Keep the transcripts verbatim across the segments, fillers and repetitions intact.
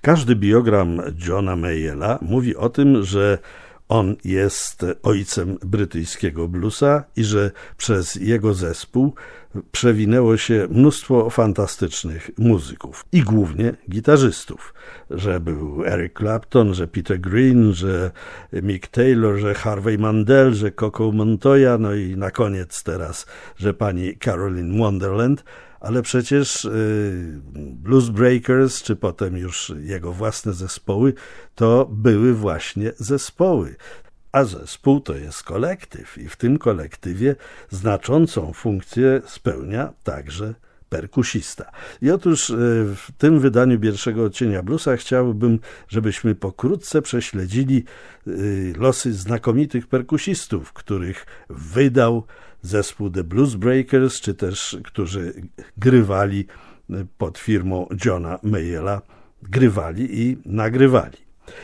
Każdy biogram Johna Mayalla mówi o tym, że on jest ojcem brytyjskiego bluesa i że przez jego zespół przewinęło się mnóstwo fantastycznych muzyków i głównie gitarzystów, że był Eric Clapton, że Peter Green, że Mick Taylor, że Harvey Mandel, że Coco Montoya, no i na koniec teraz, że pani Caroline Wonderland. Ale przecież Blues Breakers, czy potem już jego własne zespoły, to były właśnie zespoły. A zespół to jest kolektyw i w tym kolektywie znaczącą funkcję spełnia także perkusista. I otóż w tym wydaniu pierwszego odcienia bluesa chciałbym, żebyśmy pokrótce prześledzili losy znakomitych perkusistów, których wydał zespół The Blues Breakers, czy też którzy grywali pod firmą Johna Mayalla, grywali i nagrywali.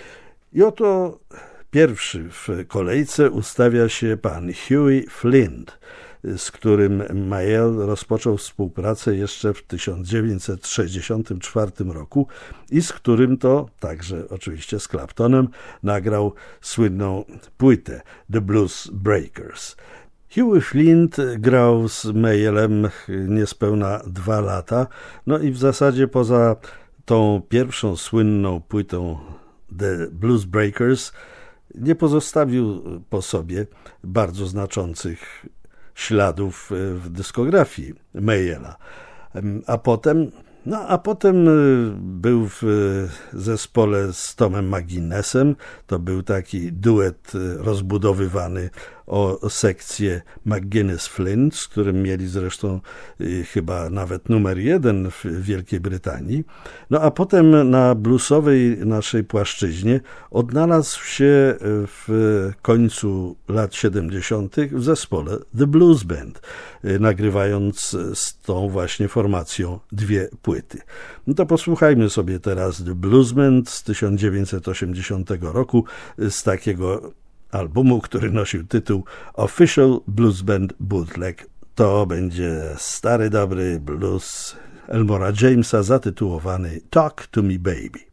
I oto pierwszy w kolejce ustawia się pan Huey Flint, z którym Mayall rozpoczął współpracę jeszcze w tysiąc dziewięćset sześćdziesiątym czwartym roku i z którym to, także oczywiście z Claptonem, nagrał słynną płytę The Blues Breakers. Huey Flint grał z Mayallem niespełna dwa lata, no i w zasadzie poza tą pierwszą słynną płytą The Blues Breakers nie pozostawił po sobie bardzo znaczących śladów w dyskografii Mayalla. A potem, no a potem był w zespole z Tomem McGuinnessem. To był taki duet rozbudowywany o sekcję McGuinness-Flint, z którym mieli zresztą chyba nawet numer jeden w Wielkiej Brytanii. No a potem na bluesowej naszej płaszczyźnie odnalazł się w końcu lat siedemdziesiątych w zespole The Blues Band, nagrywając z tą właśnie formacją dwie płyty. No to posłuchajmy sobie teraz The Blues Band z tysiąc dziewięćset osiemdziesiątego roku, z takiego albumu, który nosił tytuł Official Blues Band Bootleg. To będzie stary, dobry blues Elmora Jamesa zatytułowany Talk to Me Baby.